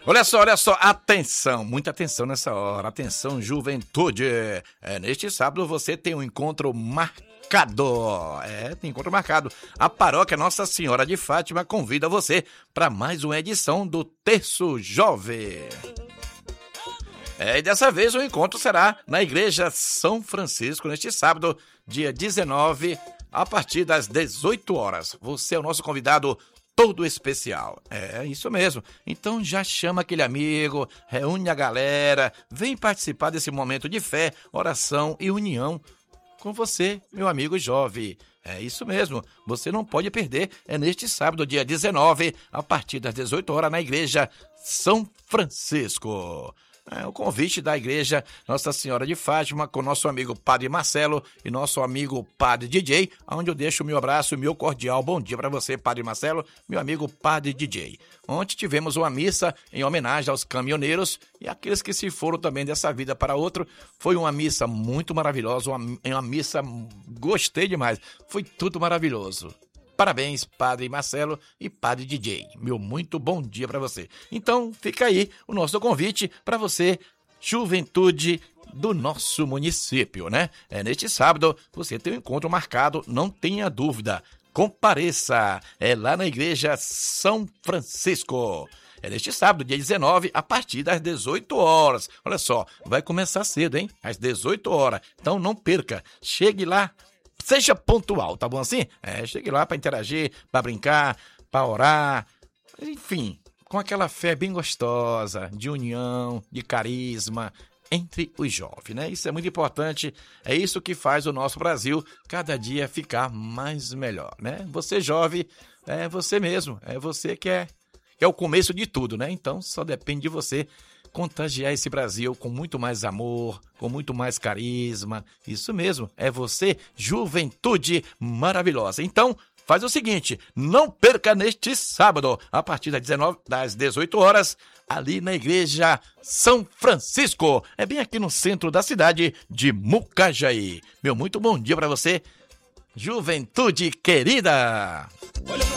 Olha só, atenção, muita atenção nessa hora, atenção juventude, neste sábado você tem um encontro marcado, tem encontro marcado, a paróquia Nossa Senhora de Fátima convida você para mais uma edição do Terço Jovem. E dessa vez o encontro será na Igreja São Francisco, neste sábado, dia 19, a partir das 18 horas. Você é o nosso convidado todo especial. É isso mesmo. Então já chama aquele amigo, reúne a galera, vem participar desse momento de fé, oração e união com você, meu amigo jovem. É isso mesmo, você não pode perder. É neste sábado, dia 19, a partir das 18 horas, na Igreja São Francisco. O convite da Igreja Nossa Senhora de Fátima com nosso amigo Padre Marcelo e nosso amigo Padre DJ, onde eu deixo o meu abraço e o meu cordial bom dia para você, Padre Marcelo, meu amigo Padre DJ. Ontem tivemos uma missa em homenagem aos caminhoneiros e aqueles que se foram também dessa vida para outro. Foi uma missa muito maravilhosa, uma missa, gostei demais, foi tudo maravilhoso. Parabéns, Padre Marcelo e Padre DJ. Meu muito bom dia para você. Então, fica aí o nosso convite para você, juventude do nosso município, né? Neste sábado, você tem um encontro marcado, não tenha dúvida. Compareça, lá na Igreja São Francisco. Neste sábado, dia 19, a partir das 18 horas. Olha só, vai começar cedo, hein? Às 18 horas. Então, não perca. Chegue lá. Seja pontual, tá bom assim? Chegue lá para interagir, para brincar, para orar, enfim, com aquela fé bem gostosa, de união, de carisma entre os jovens, né? Isso é muito importante, é isso que faz o nosso Brasil cada dia ficar mais melhor, né? Você jovem, é você mesmo, é você que é o começo de tudo, né? Então só depende de você contagiar esse Brasil com muito mais amor, com muito mais carisma. Isso mesmo, é você, juventude maravilhosa. Então, faz o seguinte, não perca neste sábado, a partir das 18 horas, ali na Igreja São Francisco. É bem aqui no centro da cidade de Mucajaí. Meu muito bom dia para você, juventude querida.